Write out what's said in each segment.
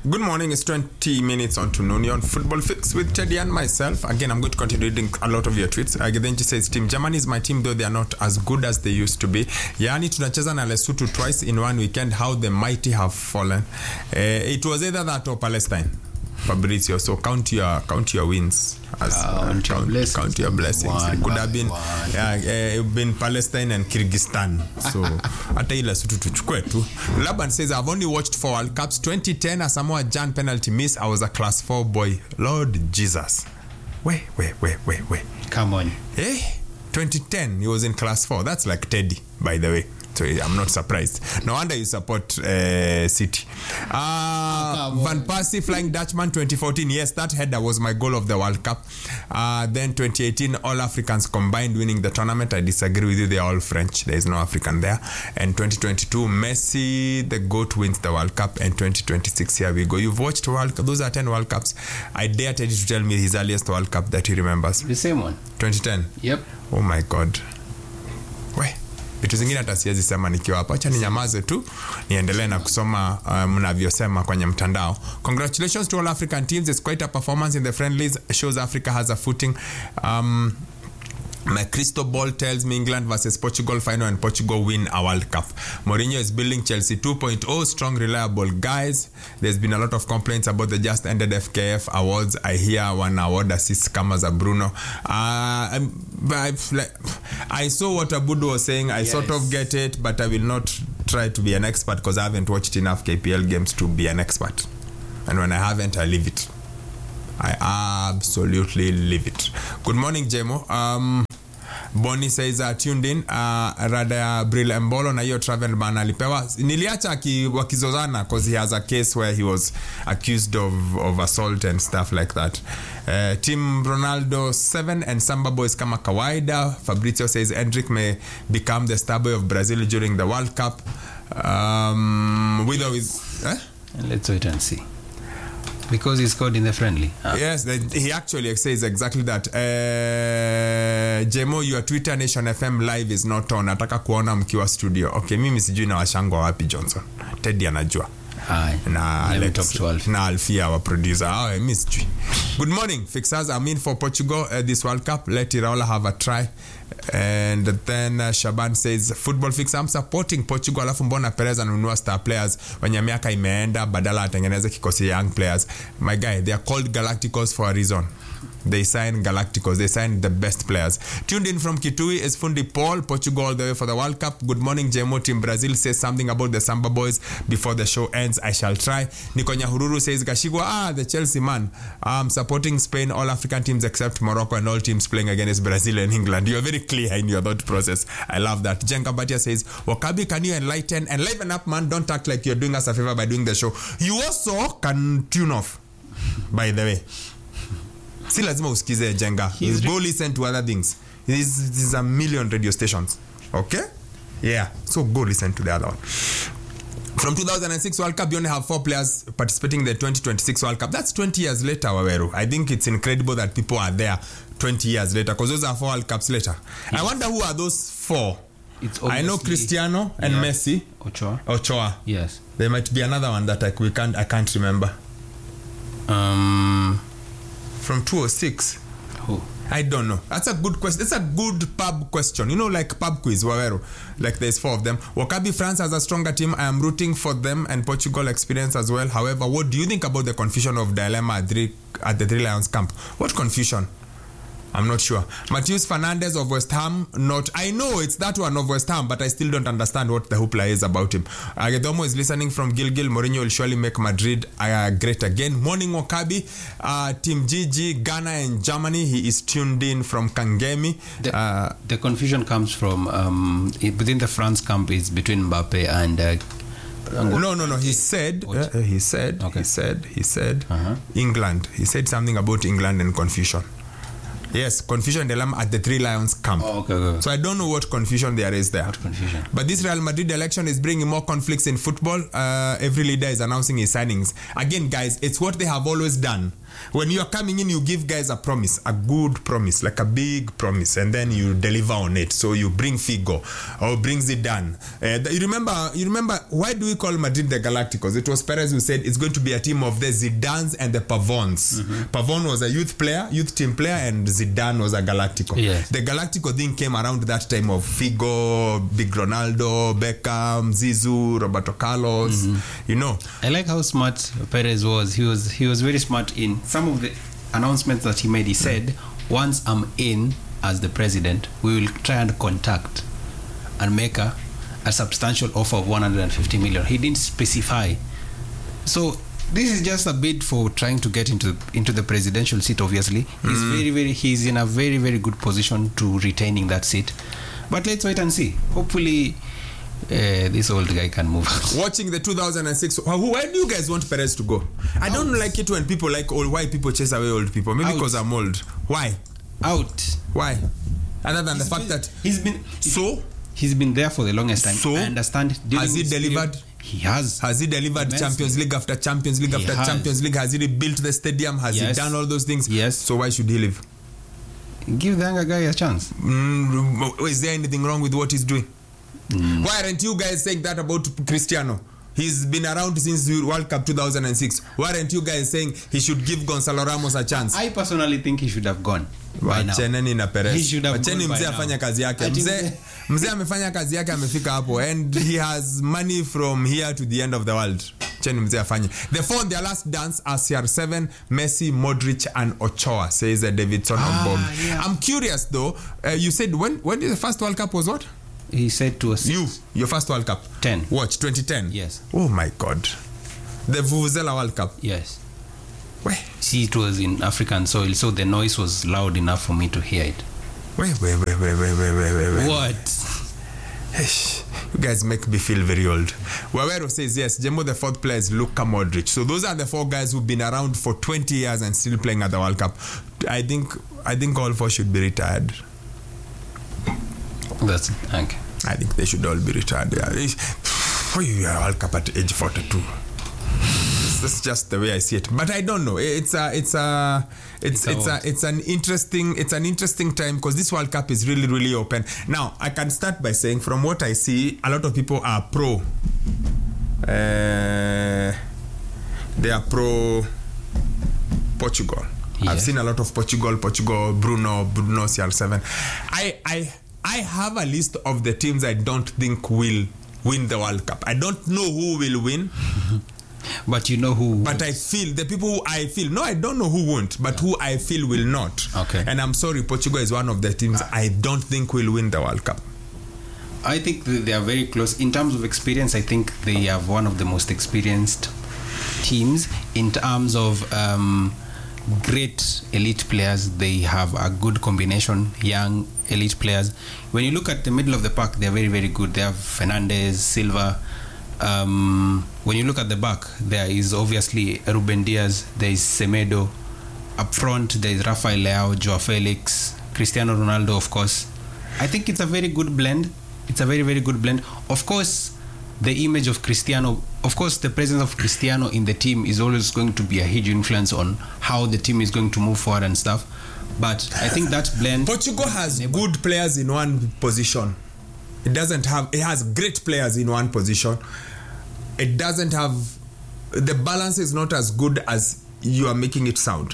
Good morning. It's 20 minutes on to noon on Football Fix with Teddy and myself. Again, I'm going to continue reading a lot of your tweets. Then she says, Team Germany is my team, though they are not as good as they used to be. Yani tunacheza na Lesotho twice in one weekend. How the mighty have fallen. It was either that or Palestine, Fabrizio. So count your wins. Count your blessings. It could have been Palestine and Kyrgyzstan. So hata ile Lesotho tuchukue tu. Laban says, I've only watched 4 World Cups. 2010 a Samoa Jan penalty miss. I was a class 4 boy. Lord Jesus. Wait. Come on. 2010 he was in class 4. That's like Teddy, by the way. So I'm not surprised. No wonder you support City. Van Persie flying Dutchman 2014. Yes, that header was my goal of the World Cup. Then 2018 all Africans combined winning the tournament. I disagree with you. They are all French. There is no African there. And 2022 Messi the GOAT wins the World Cup. And 2026 here we go. You've watched World Cup. Those are 10 World Cups. I dare Teddy to tell me his earliest World Cup that he remembers. The same one. 2010. Yep. Oh my God. Vitu zingine hata siwezi sema nikiwa hapa. Acha ninyamaze tu niendelee na kusoma mnavyosema kwenye mtandao. Congratulations to all African teams. It's quite a performance in the friendlies. Shows Africa has a footing. My crystal ball tells me England versus Portugal final and Portugal win a World Cup. Mourinho is building Chelsea 2.0, strong, reliable guys. There's been a lot of complaints about the just ended FKF awards. I hear one award assists kama za Bruno. I saw what Abudu was saying. I sort of get it, but I will not try to be an expert because I haven't watched enough KPL games to be an expert. And when I haven't, I leave it. I absolutely leave it. Good morning, Jemo. Bonnie says tuned in. Rada Bril Mbolo na hiyo travel ban alipewa. Niliacha wakizozana because he has a case where he was accused of assault and stuff like that. Team Ronaldo 7 and Samba Boys kama kawaida. Fabrizio says Endrick may become the star boy of Brazil during the World Cup. Let's wait and see. Because he scored in the friendly. Yes, he actually says exactly that. Jemo, your Twitter Nation FM live is not on. Nataka kuona mkiwa studio. Okay, mimi sijui na washangwa wapi Johnson. Teddy anajua. Na Alex, na Alfia our producer. Mimi sijui. Good morning, fixers. I'm in for Portugal this World Cup. Let Iraola have a try. And then Shaban says Football Fix, I'm supporting Portugal. Alafu mbona Perez anunua star players wenye miaka imeenda badala atengeneze kikosi young players. My guy, they are called Galacticos for a reason. They sign Galacticos. They sign the best players. Tuned in from Kitui is Fundi Paul. Portugal all the way for the World Cup. Good morning, Jemo. Team Brazil says something about the Samba Boys before the show ends. I shall try. Nikonya Hururu says Gashigwa, the Chelsea man. Supporting Spain, all African teams except Morocco and all teams playing against Brazil and England. You are very clear in your thought process. I love that. Jenka Batia says, Wakabi, can you enliven up, man? Don't act like you're doing us a favor by doing the show. You also can tune off, by the way. Si lazima usikize Jenga. Go listen to other things. This is a million radio stations. Okay? Yeah. So go listen to the other one. From 2006 World Cup, you only have 4 players participating in the 2026 World Cup. That's 20 years later, Waweru. I think it's incredible that people are there 20 years later because those are 4 World Cups later. Yes. I wonder who are those 4. I know Cristiano and Messi. Ochoa. Yes. There might be another one that I can't remember. From 2006. Who? I don't know. That's a good question. It's a good pub question. You know, like pub quiz, Waweru. Like there's 4 of them. Wakabi, France has a stronger team. I am rooting for them and Portugal experience as well. However, what do you think about the confusion of dilemma at the Three Lions camp? What confusion? I'm not sure. Matheus Fernandez of West Ham, I know it's that one of West Ham, but I still don't understand what the hoopla is about him. Agedomo is listening from Gilgil. Mourinho will surely make Madrid great again. Morning Wakabi, Team GG, Ghana and Germany. He is tuned in from Kangemi. The confusion comes from within the France camp is between Mbappe and No. He said England. He said something about England and confusion. Yes, confusion dilemma at the Three Lions camp. Okay. So I don't know what confusion there is there. What confusion? But this Real Madrid election is bringing more conflicts in football. Every leader is announcing his signings. Again, guys, it's what they have always done. When you are coming in, you give guys a promise, a good promise, like a big promise, and then you deliver on it. So you bring Figo or bring Zidane. You remember why do we call Madrid the Galacticos? It was Perez who said it's going to be a team of the Zidanes and the Pavons. Pavon was a youth team player, and Zidane was a Galactico. Yes. The Galactico thing came around that time of Figo, Big Ronaldo, Beckham, Zizou, Roberto Carlos. I like how smart Perez was. He was very smart in some of the announcements that he made. He said, once I'm in as the president, we will try and contact and make a substantial offer of 150 million. He didn't specify. So this is just a bid for trying to get into the presidential seat. Obviously, he's in a very, very good position to retaining that seat. But let's wait and see. Hopefully, this old guy can move. Watching the 2006, why do you guys want Perez to go? I don't like it when people like old white people chase away old people. Maybe because I'm old. Why? Out. Why? Other than the fact that he's been there for the longest time. So I understand. Has he delivered? He has. Has he delivered Champions League after Champions League after Champions League? Has he rebuilt the stadium? Has he done all those things? Yes. So why should he leave? Give the younger guy a chance. Is there anything wrong with what he's doing? Why aren't you guys saying that about Cristiano? He's been around since World Cup 2006. Why aren't you guys saying he should give Gonzalo Ramos a chance? I personally think he should have gone by now. He should have gone by now. Afanya kazi yake. Mzee amefanya kazi yake, amefika hapo, and he has money from here to the end of the world. The four on their last dance are CR7, Messi, Modric, and Ochoa, says Davidson on board. Yeah. I'm curious though. You said when the first World Cup was what? He said to us. Your first World Cup? 10. Watch, 2010? Yes. Oh my God. The Vuvuzela World Cup? Yes. Where? See, it was in African soil, so the noise was loud enough for me to hear it. Wait. What? You guys make me feel very old. Wawero says yes. Jembo, the fourth player is Luka Modric. So those are the four guys who've been around for 20 years and still playing at the World Cup. I think all four should be retired. That's okay. I think they should all be retired. For you are World Cup at age 42. That's just the way I see it. But I don't know. It's an interesting time because this World Cup is really, really open. Now I can start by saying, from what I see, a lot of people are pro. They are pro Portugal. Yes. I've seen a lot of Portugal, Bruno CR7. I have a list of the teams I don't think will win the World Cup. I don't know who will win. But you know who. But I feel, the people who I feel, no, I don't know who won't, but who I feel will not. Okay. And I'm sorry, Portugal is one of the teams I don't think will win the World Cup. I think they are very close. In terms of experience, I think they have one of the most experienced teams. In terms of great elite players, they have a good combination, young elite players. When you look at the middle of the pack, they're very, very good. They have Fernandes, Silva. When you look at the back, there is obviously Ruben Diaz, there is Semedo. Up front, there is Rafael Leao, Joao Felix, Cristiano Ronaldo, of course. I think it's a very good blend. It's a very, very good blend. Of course, the image of Cristiano, of course, the presence of Cristiano in the team is always going to be a huge influence on how the team is going to move forward and stuff. But I think that blend... Portugal has good players in one position. It has great players in one position. It doesn't have... The balance is not as good as you are making it sound.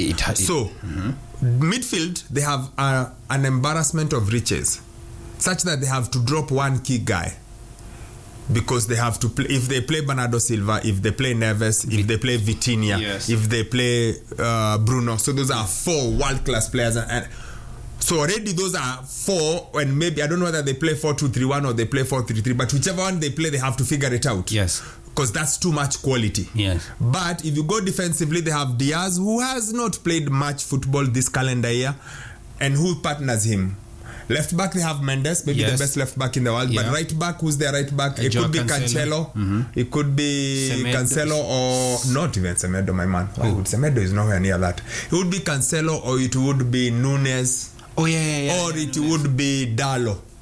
Midfield, they have an embarrassment of riches, such that they have to drop one key guy. Because they have to play, if they play Bernardo Silva, if they play Neves, if they play Vitinha, yes, if they play Bruno. So those are four world-class players. And so already those are four, and maybe, I don't know whether they play 4-2-3-1 or they play 4-3-3, but whichever one they play, they have to figure it out. Yes. Because that's too much quality. Yes. But if you go defensively, they have Diaz, who has not played much football this calendar year, and who partners him. Left back, they have Mendes, maybe the best left back in the world. Yeah. But right back, who's their right back? It could be Cancelo. It could be Cancelo, or not even Semedo, my man. Semedo is nowhere near that. It would be Cancelo, or it would be Nunes. Oh, yeah. Or it would be Dalo.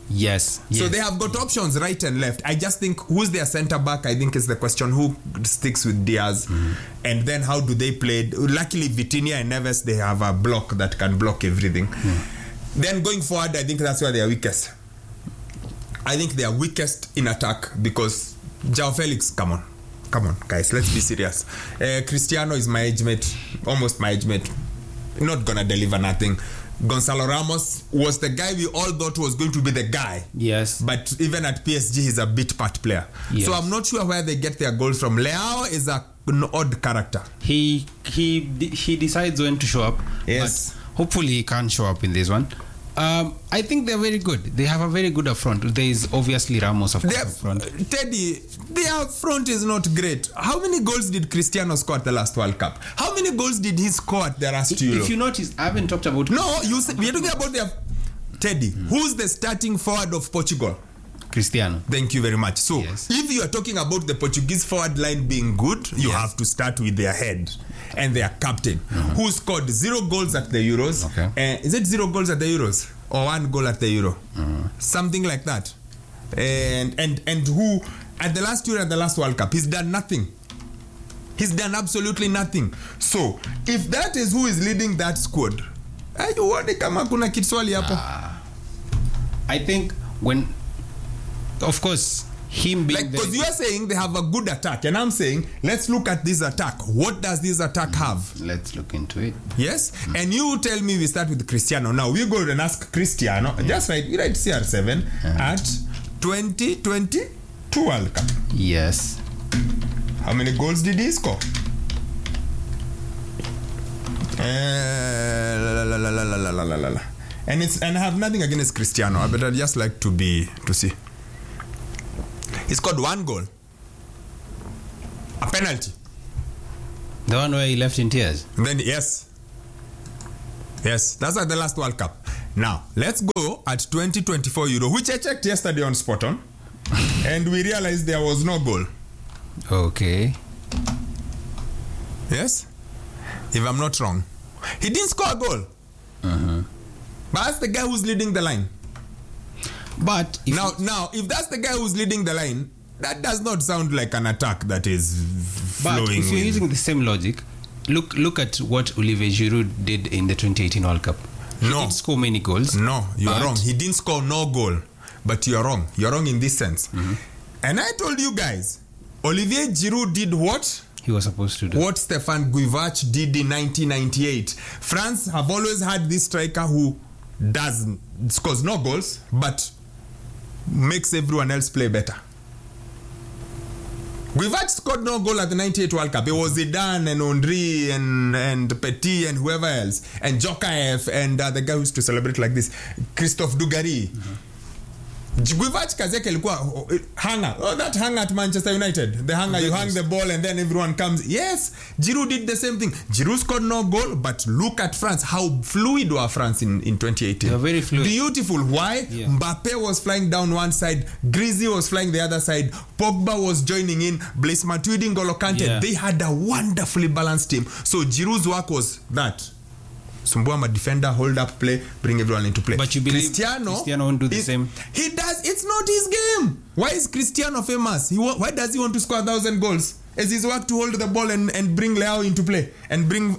Yes. So they have got options right and left. I just think who's their center back, I think is the question. Who sticks with Diaz? And then how do they play? Luckily, Vitinha and Neves, they have a block that can block everything. Then going forward, I think that's where they are weakest. I think they are weakest in attack because João Felix, come on guys, let's be serious. Cristiano is my age mate, almost my age mate, not gonna deliver nothing. Gonzalo Ramos was the guy we all thought was going to be the guy. Yes. But even at PSG, he's a bit part player. Yes. So I'm not sure where they get their goals from. Leao is an odd character. He decides when to show up. Yes. But hopefully he can show up in this one. I think they're very good. They have a very good up front. There is obviously Ramos up front. Teddy, their front is not great. How many goals did Cristiano score at the last World Cup? How many goals did he score at the last Euro? If you notice, I haven't talked about... No, we are talking about their... Teddy, who's the starting forward of Portugal? Cristiano. Thank you very much. So, if you are talking about the Portuguese forward line being good, you have to start with their head and their captain, who scored 0 goals at the Euros. Okay. Is it 0 goals at the Euros? Or 1 goal at the Euro? Something like that. And who, at the last Euro and the last World Cup, he's done nothing. He's done absolutely nothing. So, if that is who is leading that squad, you want to come kuna kitswali hapo? I think when... Of course, him being... Because you are saying they have a good attack, and I'm saying, let's look at this attack. What does this attack have? Let's look into it. Yes? And you tell me we start with Cristiano. Now, we go and ask Cristiano. Just write CR7 at 2022 World Cup. Yes. How many goals did he score? And I have nothing against Cristiano, but I'd just like to see. He scored 1 goal. A penalty. The one where he left in tears? Then, yes, that's at the last World Cup. Now, let's go at 2024 Euro, which I checked yesterday on Spot On, and we realized there was no goal. Okay. Yes? If I'm not wrong. He didn't score a goal. But that's the guy who's leading the line. But now, if that's the guy who's leading the line, that does not sound like an attack that is flowing. But if you're using the same logic, look at what Olivier Giroud did in the 2018 World Cup. He didn't score many goals. No, you are wrong. He didn't score no goal. But you are wrong. You are wrong in this sense. And I told you guys, Olivier Giroud did what he was supposed to do. What Stefan Guivac did in 1998. France have always had this striker who scores no goals, but makes everyone else play better. Guivac scored no goal at the 98 World Cup. It was Zidane and Henry and Petit and whoever else, and Djokaev and the guy who used to celebrate like this, Christophe Dugarry. Guivac Kazeke ilikuwa hanger. That hanger at Manchester United. The hanger, you hang the ball and then everyone comes. Yes, Giroud did the same thing. Giroud scored no goal, but look at France. How fluid were France in 2018? They were very fluid. Beautiful. Why? Yeah. Mbappe was flying down one side. Griezmann was flying the other side. Pogba was joining in. Blaise Matuidi, N'Golo Kante. Yeah. They had a wonderfully balanced team. So Giroud's work was that. Sumbuama defender, hold up play, bring everyone into play. But you believe Cristiano won't do the same? He does. It's not his game. Why is Cristiano famous? Why does he want to score 1,000 goals? Is his work to hold the ball and bring Leao into play and bring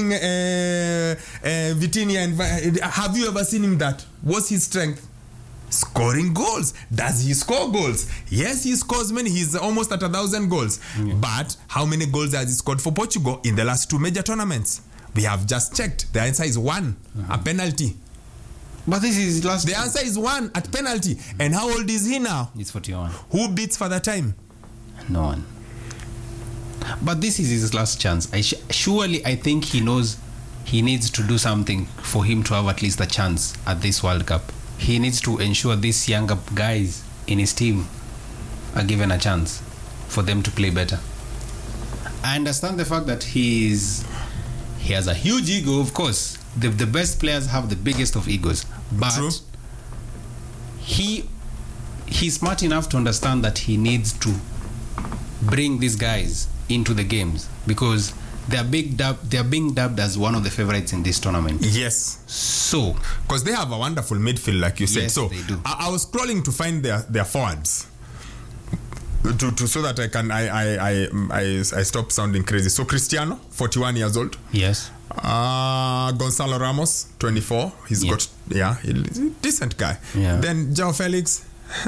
Vitinha and have you ever seen him that? What's his strength? Scoring goals. Does he score goals? Yes, he scores many. He's almost at 1,000 goals. But how many goals has he scored for Portugal in the last 2 major tournaments? We have just checked. The answer is 1, a penalty. But this is his last. The answer is 1 at penalty. And how old is he now? He's 41. Who beats Father Time? No one. But this is his last chance. Surely, I think he knows he needs to do something for him to have at least a chance at this World Cup. He needs to ensure these younger guys in his team are given a chance for them to play better. I understand the fact that he has a huge ego, of course. The best players have the biggest of egos. But True. He's smart enough to understand that he needs to bring these guys into the games, because They are being dubbed as one of the favorites in this tournament. Yes. So, because they have a wonderful midfield, like you said. Yes, so they do. I was scrolling to find their forwards. To so that I stop sounding crazy. So Cristiano, 41 years old. Yes. Gonzalo Ramos, 24. He's got he's a decent guy. Yeah. Then João Felix.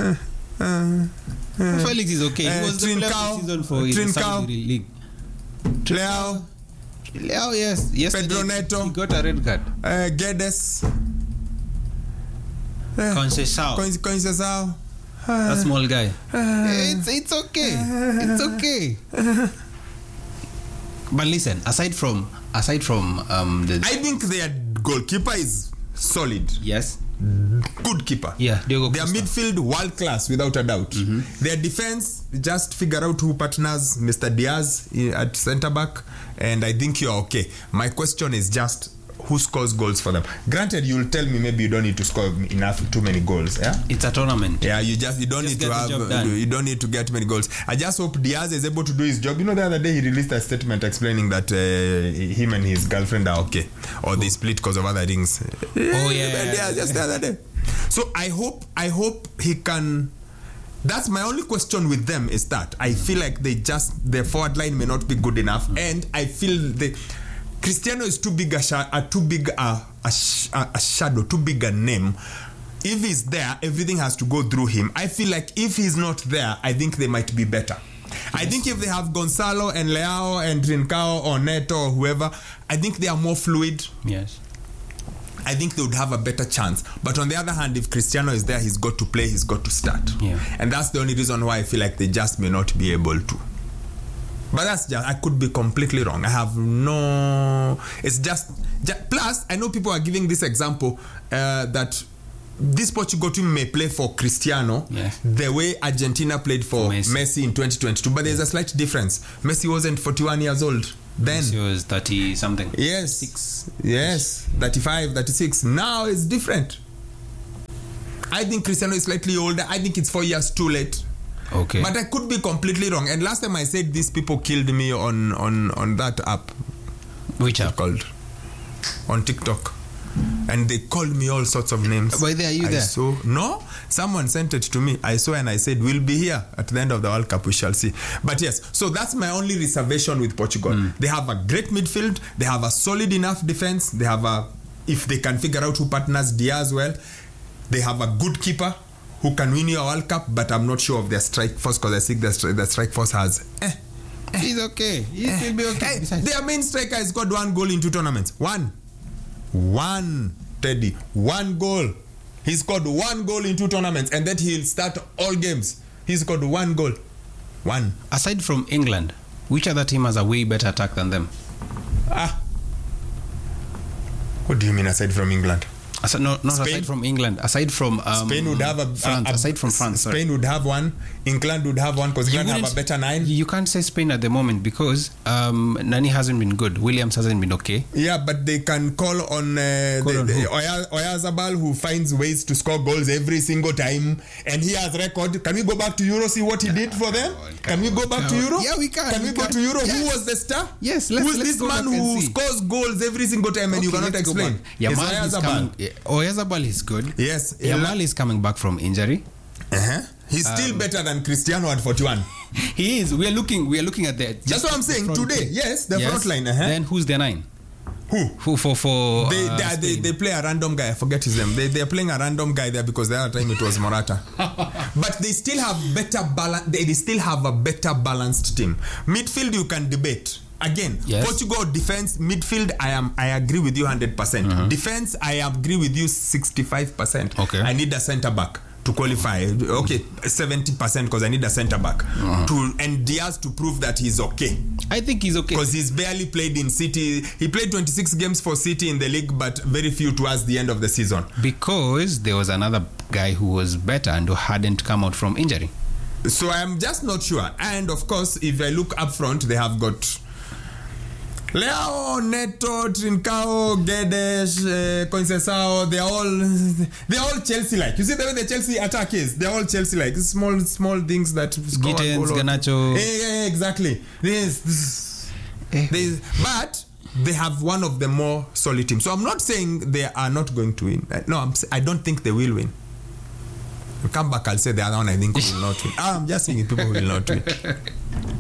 Felix is okay. He was the player of the season for the Saudi League. Leo, yes. Pedro Neto. He got a red card. Guedes. Conceição. A small guy. It's okay. It's okay. But listen, aside from I think their goalkeeper is solid. Yes. Good keeper. Yeah, Diogo Their Costa. midfield world class without a doubt. Their defense, just figure out who partners. Mr. Diaz at centre back, and I think you're okay. My question is just who scores goals for them. Granted, you'll tell me maybe you don't need to score too many goals. Yeah, it's a tournament. Yeah, you don't need to have you don't need to get many goals. I just hope Diaz is able to do his job. You know, the other day he released a statement explaining that him and his girlfriend are okay, or they split because of other things. Yeah, just the other day. So I hope he can. That's my only question with them, is that I feel like their forward line may not be good enough, and I feel Cristiano is too big a shadow, too big a name. If he's there, everything has to go through him. I feel like if he's not there, I think they might be better. Yes. I think if they have Gonzalo and Leao and Trincao or Neto or whoever, I think they are more fluid. Yes. I think they would have a better chance. But on the other hand, if Cristiano is there, he's got to play, he's got to start. Yeah. And that's the only reason why I feel like they just may not be able to. But that's just, I could be completely wrong. I have no... It's just plus, I know people are giving this example that this Portugal team may play for Cristiano the way Argentina played for Messi in 2022. But there's a slight difference. Messi wasn't 41 years old then. Messi was 30-something. Yes. 6. Yes. 35, 36. Now it's different. I think Cristiano is slightly older. I think it's 4 years too late. Okay. But I could be completely wrong. And last time I said these people killed me on that app. Which app? Called? On TikTok. And they called me all sorts of names. Why are you there? No, someone sent it to me. I saw and I said, we'll be here at the end of the World Cup. We shall see. But yes, so that's my only reservation with Portugal. They have a great midfield. They have a solid enough defense. They have if they can figure out who partners Diaz well, they have a good keeper who can win your World Cup, but I'm not sure of their strike force, because I think the strike force has he's okay. He will be okay. Their main striker has got 1 goal in 2 tournaments. One, Teddy. 1 goal. He's got 1 goal in 2 tournaments, and that he'll start all games. He's got 1 goal. 1. Aside from England, which other team has a way better attack than them? What do you mean aside from England? Not aside from England. Aside from Spain would have France. Aside from France, Spain would have 1. England would have 1, because England have a better 9. You can't say Spain at the moment because Nani hasn't been good. Williams hasn't been okay. Yeah, but they can call on Oyarzabal, who finds ways to score goals every single time, and he has record. Can we go back to Euro, see what he did for them? Can we go back to Euro? Yeah, we can. Can we go to Euro? Yes. Who was the star? Yes, who's this man who scores goals every single time and you cannot explain? Oyarzabal is good. Yes. Yamal is coming back from injury. He's still better than Cristiano at 41. He is. We are looking at the. That's what I'm saying today. Yes, the front line. Then who's the 9? Who for? They play a random guy. I forget his name. They are playing a random guy there because the other time it was Morata. But they still have better balance. They still have a better balanced team. Midfield you can debate. Again, Portugal defense, midfield, I agree with you 100%. Defense, I agree with you 65%. Okay. I need a centre back to qualify. Okay, 70% because I need a centre back and Diaz to prove that he's okay. I think he's okay because he's barely played in City. He played 26 games for City in the league, but very few towards the end of the season. Because there was another guy who was better and who hadn't come out from injury. So I'm just not sure. And of course, if I look up front, they have got Leo, Neto, Trincao, Guedes, Conceição. They're all Chelsea-like. You see the way the Chelsea attack is? They're all Chelsea-like. Small things that score. Gittins, Garnacho. Yeah, exactly. This But they have one of the more solid teams. So I'm not saying they are not going to win. No, I don't think they will win. You come back, I'll say the other one I think will not win. I'm just saying people will not win.